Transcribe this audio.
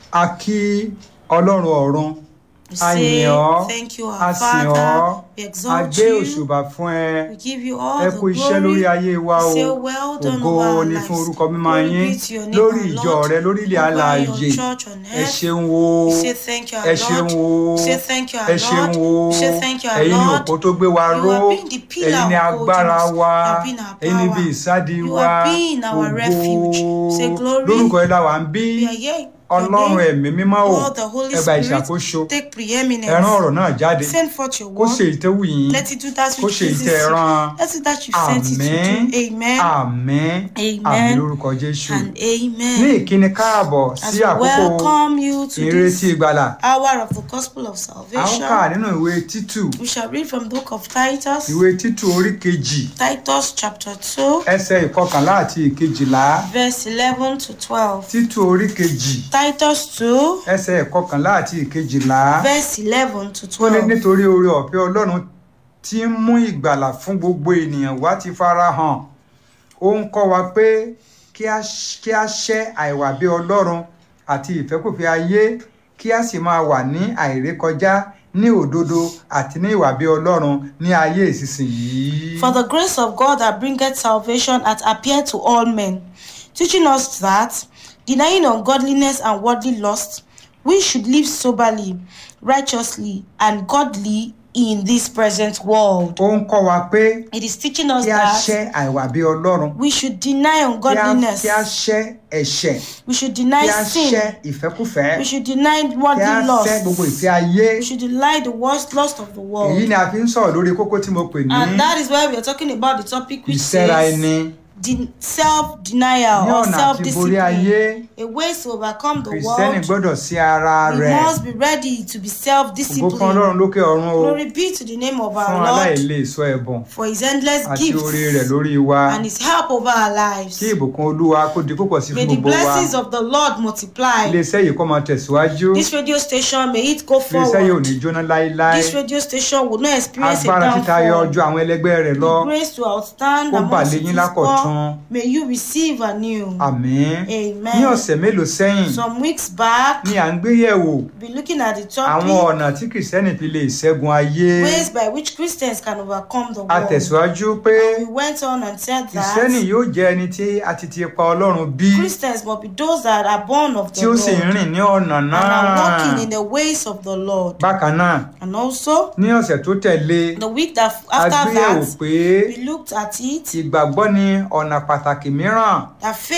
A kí Ọlọ́run ọ̀run. Say thank you, our Father. We exalt you. We give you all the glory. Say well done over our lives. Glory be to your name, our Lord. Over your church on earth. We say thank you, our Lord. We say thank you, our Lord. We say thank you, our Lord. You have been the pillar of holding us. You have been our power. You have been our refuge. Say glory. We are here. Ọlọ́run ẹ̀mí mímọ́ o ẹ gba ìṣàkóso ẹran ọ̀rọ̀ náà jáde kó ṣe ìtẹ́wù yín kó ṣe ìtẹ́ ẹran àmín àmín àmín lórúkọ Jésù ní ìkíni káàbọ̀ sí àkókò ìrètí ìgbàlà a ó kà nínú ìwé Títù ìwé Títù orí kejì ẹsẹ̀ ìkọkànlá àti ìkejìlá Títù orí kejì Titus 2 ẹsẹ̀ ìkọkànlá àti ìkejìlá verse 11 to 12. Ó ní nítorí oore ọ̀fẹ́ Ọlọ́run tí ń mú ìgbàlà fún gbogbo ènìyàn wá ti farahàn. Ó ń kọ́ wa pé kí a ṣẹ́ àìwà bí Ọlọ́run àti ìfẹ́kùfẹ́ ayé kí a sì máa wà ní àìrékọjá ní òdodo àti ní ìwà bí Ọlọ́run ní ayé ìsinsìnyí. For the grace of God that bringeth salvation hath appeared to all men, teaching us that, denying ungodliness and worldly lust, we should live soberly, righteously, and godly in this present world. Ó ń kọ́ wa pé it is teaching us kí a ṣẹ́ àìwà bí Ọlọ́run. We should deny ungodliness. Kí a ṣẹ́ ẹ̀ṣẹ̀. We should deny sin. Kí a ṣẹ́ ìfẹ́kúfẹ̀ẹ́. We should deny worldly lust. Kí a ṣẹ́ gbogbo ìfẹ́ ayé. We should deny the worst lust of the world. Èyí ni a fi ń sọ̀rọ̀ lórí kókó tí mo pè ní. And that is why we are talking about the topic which ìṣẹ́ra says ẹni. Self-denial or self-discipline, a way to overcome the world. We must be ready to be self-disciplined. Glory be to the name of our Lord for his endless gifts and his help over our lives. May the blessings of the Lord multiply. This radio station, may it go forward. This radio station will not experience a downfall. The grace to outstand amongst its may you receive anew. Amen. Amen. Ní ọ̀sẹ̀ mélòó sẹ́yìn. Some weeks back. Ni à ń gbé yẹ̀wò. Be looking at the topic. Àwọn ọ̀nà tí Kìrìsìtẹ́nì fi lè ṣẹ́gun ayé. Ways by which Christians can overcome the world. A tẹ̀síwájú pé. And we went on and said that. Kìrìsìtẹ́nì yóò jẹ́ ẹni tí a ti pa Ọlọ́run bí. Christians must be those that are born of the Lord. Tí ó sì ń rìn ní ọ̀nà náà. And are walking in the ways of the Lord. Bákan náà. And also. Ní ọ̀sẹ̀ tó tẹ̀lé. The week that after that. A gbé yẹ̀wò pé. We looked at it. Ìgbàgbọ́ ni ọ̀nà pàtàkì mìíràn.